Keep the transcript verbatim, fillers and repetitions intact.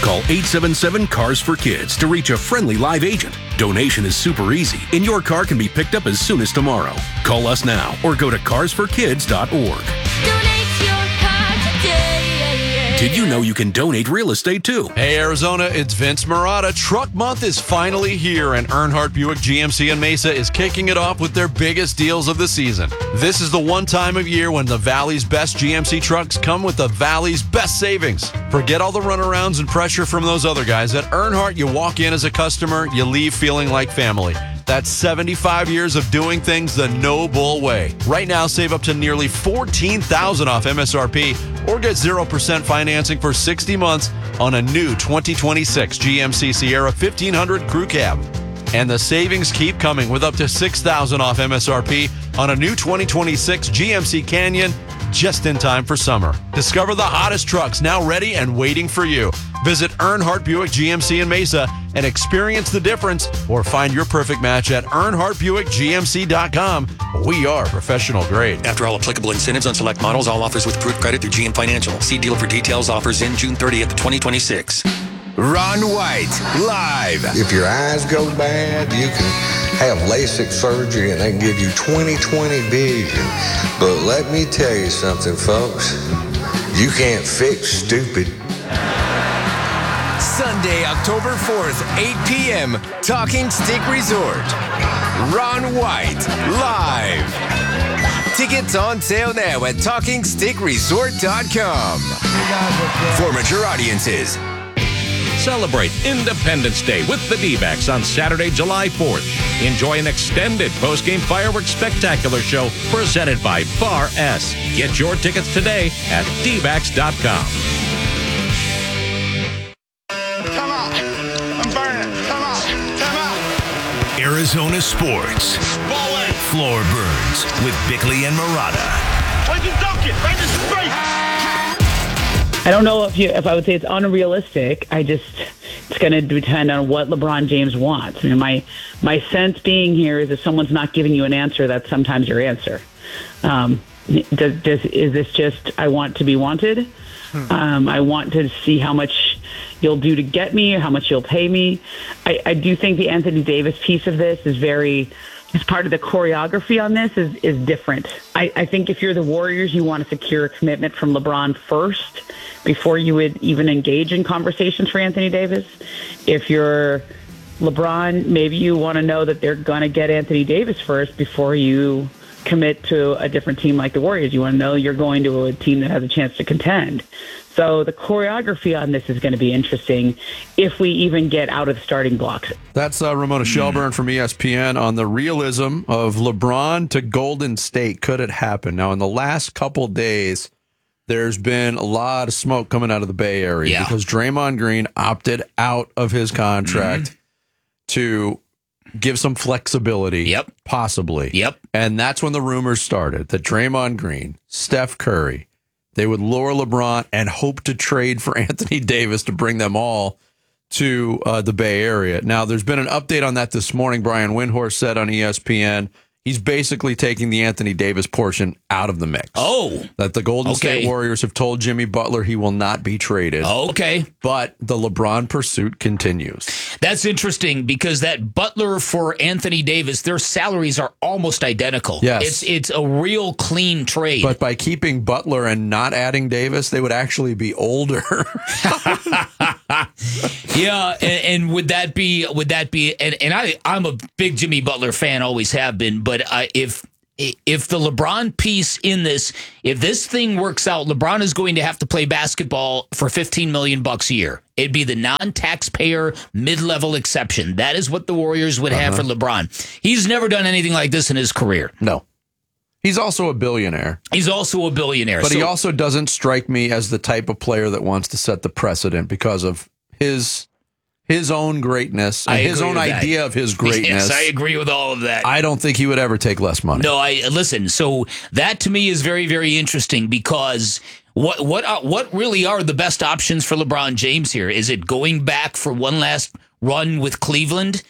Call eight seven seven, C A R S for Kids to reach a friendly live agent. Donation is super easy, and your car can be picked up as soon as tomorrow. Call us now or go to cars for kids dot org. Donate your car today. Did you know you can donate real estate too? Hey, Arizona, it's Vince Marotta. Truck Month is finally here, and Earnhardt Buick G M C in Mesa is kicking it off with their biggest deals of the season. This is the one time of year when the Valley's best G M C trucks come with the Valley's best savings. Forget all the runarounds and pressure from those other guys. At Earnhardt, you walk in as a customer, you leave feeling like family. That's seventy-five years of doing things the no bull way. Right now, save up to nearly fourteen thousand dollars off M S R P or get zero percent financing for sixty months on a new twenty twenty-six G M C Sierra fifteen hundred Crew Cab. And the savings keep coming with up to six thousand dollars off M S R P on a new twenty twenty-six G M C Canyon just in time for summer. Discover the hottest trucks now ready and waiting for you. Visit Earnhardt Buick G M C in Mesa and experience the difference, or find your perfect match at Earnhardt Buick G M C dot com. We are professional grade. After all applicable incentives on select models, all offers with approved credit through G M Financial. See dealer for details. Offers in June thirtieth, twenty twenty-six. Ron White, live. If your eyes go bad, you can have LASIK surgery and they can give you twenty twenty vision. But let me tell you something, folks. You can't fix stupid. Sunday, October fourth, eight p.m., Talking Stick Resort. Ron White, live. Tickets on sale now at talking stick resort dot com. For mature audiences. Celebrate Independence Day with the D-backs on Saturday, July fourth. Enjoy an extended post-game fireworks spectacular show presented by Bar S. Get your tickets today at d backs dot com. Come on. I'm burning. Come on. Come on. Arizona Sports. Ball in. Floor Burns with Bickley and Marotta. Like you dunk it. Right in his face. I don't know if you if I would say it's unrealistic. I just it's going to depend on what LeBron James wants. I mean, my my sense being here is if someone's not giving you an answer, that's sometimes your answer. Um, does, does is this just I want to be wanted? Hmm. Um, I want to see how much you'll do to get me, or how much you'll pay me. I, I do think the Anthony Davis piece of this is very. As part of the choreography on this is, is different. I, I think if you're the Warriors, you want to secure a commitment from LeBron first before you would even engage in conversations for Anthony Davis. If you're LeBron, maybe you want to know that they're going to get Anthony Davis first before you commit to a different team like the Warriors. You want to know you're going to a team that has a chance to contend. So the choreography on this is going to be interesting if we even get out of the starting blocks. That's uh, Ramona Shelburne from E S P N on the realism of LeBron to Golden State. Could it happen? Now, in the last couple days, there's been a lot of smoke coming out of the Bay Area yeah. because Draymond Green opted out of his contract mm-hmm. to give some flexibility, yep. possibly. Yep. And that's when the rumors started that Draymond Green, Steph Curry, they would lure LeBron and hope to trade for Anthony Davis to bring them all to uh, the Bay Area. Now, there's been an update on that this morning. Brian Windhorst said on E S P N he's basically taking the Anthony Davis portion out of the mix. Oh. That the Golden okay. State Warriors have told Jimmy Butler he will not be traded. Okay. But the LeBron pursuit continues. That's interesting because that Butler for Anthony Davis, their salaries are almost identical. Yes. It's it's a real clean trade. But by keeping Butler and not adding Davis, they would actually be older. yeah, and, and would that be would that be and, and I I'm a big Jimmy Butler fan, always have been, but uh, if if the LeBron piece in this, if this thing works out, LeBron is going to have to play basketball for fifteen million bucks a year. It'd be the non-taxpayer mid-level exception. That is what the Warriors would have uh-huh. for LeBron. He's never done anything like this in his career. No. He's also a billionaire. He's also a billionaire. But so, he also doesn't strike me as the type of player that wants to set the precedent because of his his own greatness and his own idea that. of his greatness. Yes, I agree with all of that. I don't think he would ever take less money. No, I listen. So that to me is very, very interesting because what what are, what really are the best options for LeBron James here? Is it going back for one last run with Cleveland